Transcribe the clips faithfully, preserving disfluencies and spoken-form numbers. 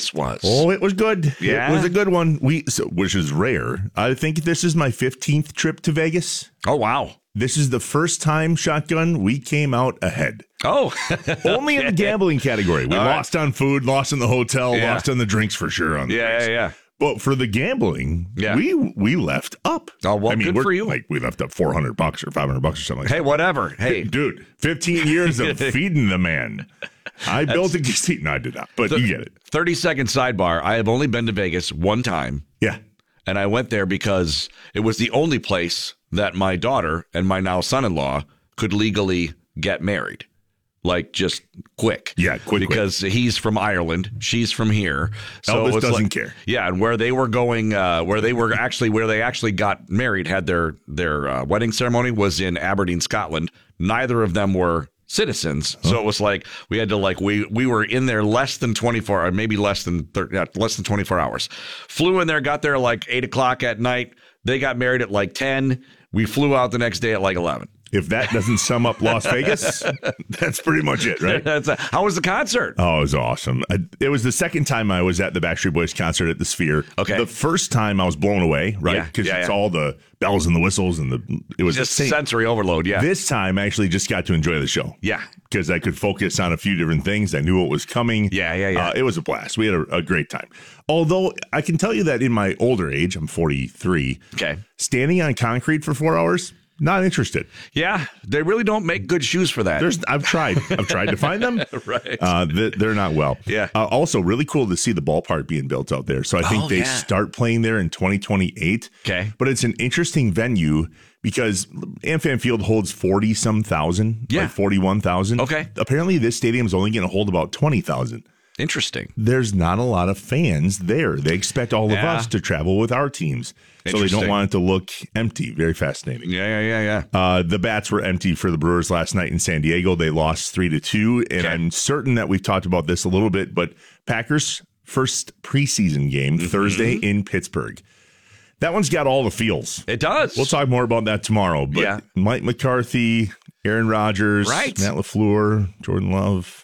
place was. Oh, it was good. Yeah? It was a good one. We, so, which is rare. I think this is my fifteenth trip to Vegas. Oh, wow. This is the first time, Shotgun, we came out ahead. Oh. Only in the gambling category. We All lost right. on food, lost in the hotel, yeah. lost on the drinks for sure. On the yeah, drinks. yeah, yeah. But for the gambling, yeah. we we left up. Oh, well, I mean, good we're, for you. Like, we left up four hundred bucks or five hundred bucks or something like hey, that. whatever. Hey. Dude, fifteen years of feeding the man. I built a casino. No, I did not, but th- you get it. thirty-second sidebar. I have only been to Vegas one time. Yeah. And I went there because it was the only place that my daughter and my now son-in-law could legally get married. Like, just quick. Yeah, quick. Because quick. he's from Ireland. She's from here. So Elvis it's doesn't like, care. Yeah, and where they were going, uh, where they were actually, where they actually got married, had their, their uh, wedding ceremony was in Aberdeen, Scotland. Neither of them were citizens. So it was like we had to like we we were in there less than twenty-four or maybe less than thirty, yeah, less than twenty-four hours. Flew in there, got there like eight o'clock at night. They got married at like ten. We flew out the next day at like eleven. If that doesn't sum up Las Vegas, that's pretty much it, right? That's a, how was the concert? Oh, it was awesome. I, it was the second time I was at the Backstreet Boys concert at the Sphere. Okay. The first time I was blown away, right? Because Yeah, yeah, it's yeah. all the bells and the whistles and the it was Just the same. sensory overload, yeah. This time I actually just got to enjoy the show. Yeah. Because I could focus on a few different things. I knew what was coming. Yeah, yeah, yeah. Uh, it was a blast. We had a, a great time. Although I can tell you that in my older age, I'm forty-three. Okay. Standing on concrete for four hours, not interested. Yeah, they really don't make good shoes for that. There's, I've tried. I've tried to find them. Right. Uh, th- they're not well. Yeah. Uh, also, really cool to see the ballpark being built out there. So I think Oh, they yeah. start playing there in twenty twenty-eight. Okay. But it's an interesting venue because AmFam Field holds forty some thousand. Yeah. Like forty-one thousand. Okay. Apparently, this stadium is only going to hold about twenty thousand. Interesting. There's not a lot of fans there. They expect all of Yeah. us to travel with our teams. So they don't Interesting. want it to look empty. Very fascinating. Yeah, yeah, yeah, yeah. Uh, the bats were empty for the Brewers last night in San Diego. They lost three to two, and Okay. I'm certain that we've talked about this a little bit. But Packers' first preseason game Mm-hmm. Thursday in Pittsburgh. That one's got all the feels. It does. We'll talk more about that tomorrow. But Yeah. Mike McCarthy, Aaron Rodgers, Right. Matt LaFleur, Jordan Love.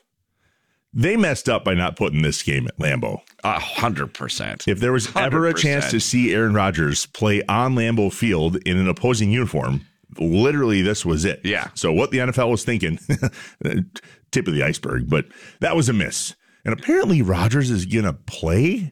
They messed up by not putting this game at Lambeau. A hundred percent. If there was ever a chance to see Aaron Rodgers play on Lambeau Field in an opposing uniform, literally this was it. Yeah. So what the N F L was thinking, tip of the iceberg, but that was a miss. And apparently Rodgers is going to play.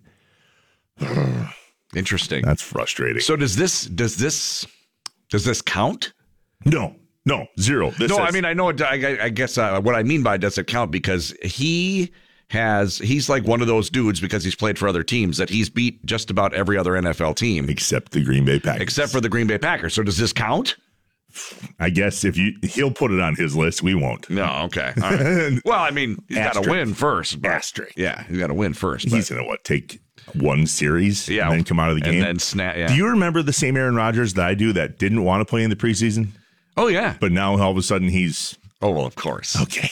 Interesting. That's frustrating. So does this does this does this count? No, no, zero. This No, says- I mean I know. It, I, I guess uh, what I mean by does it count because he has he's like one of those dudes because he's played for other teams that he's beat just about every other N F L team except the Green Bay Packers. except for the Green Bay Packers. So does this count? I guess if you he'll put it on his list, we won't. No. Okay. All right. Well, I mean he's got to Asterisk. win first. But, Asterisk. Yeah, he's got to win first. He's but- going to what take one series Yeah, and then come out of the game and then snap. Yeah. Do you remember the same Aaron Rodgers that I do that didn't want to play in the preseason? Oh yeah. But now all of a sudden he's Oh well, of course. okay.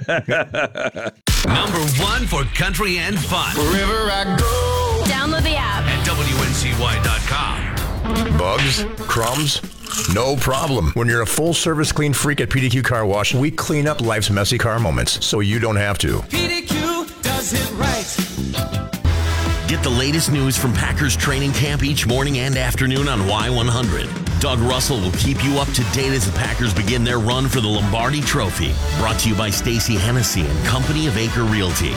Number one for country and fun Wherever I go. Download the app. at W N C Y dot com. Bugs, crumbs, no problem. When you're a full-service clean freak at P D Q Car Wash, we clean up life's messy car moments so you don't have to. P D Q does it right. Get the latest news from Packers training camp each morning and afternoon on Y one hundred. Doug Russell will keep you up to date as the Packers begin their run for the Lombardi Trophy. Brought to you by Stacey Hennessy and Company of Acre Realty.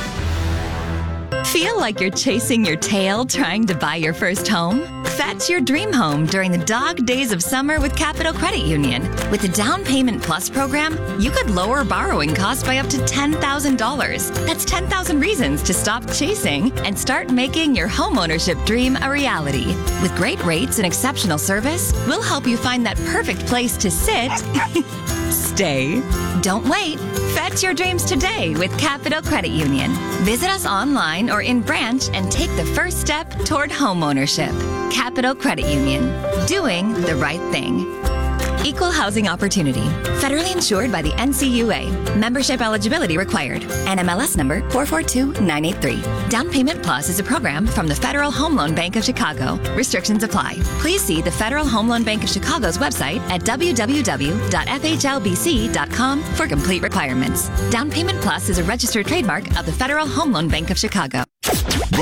Feel like you're chasing your tail trying to buy your first home? Fetch your dream home during the dog days of summer with Capital Credit Union. With the Down Payment Plus program, you could lower borrowing costs by up to ten thousand dollars. That's ten thousand reasons to stop chasing and start making your homeownership dream a reality. With great rates and exceptional service, we'll help you find that perfect place to sit, stay. Don't wait. Fetch your dreams today with Capital Credit Union. Visit us online or in branch and take the first step toward homeownership. Capital Credit Union. Doing the right thing. Equal housing opportunity. Federally insured by the N C U A. Membership eligibility required. N M L S number four four two nine eight three. Down Payment Plus is a program from the Federal Home Loan Bank of Chicago. Restrictions apply. Please see the Federal Home Loan Bank of Chicago's website at w w w dot f h l b c dot com for complete requirements. Down Payment Plus is a registered trademark of the Federal Home Loan Bank of Chicago.